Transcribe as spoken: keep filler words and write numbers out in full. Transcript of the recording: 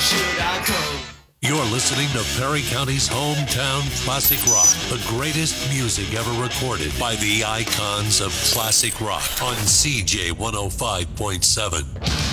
should I go? You're listening to Perry County's hometown classic rock, the greatest music ever recorded by the icons of classic rock on C J one oh five point seven.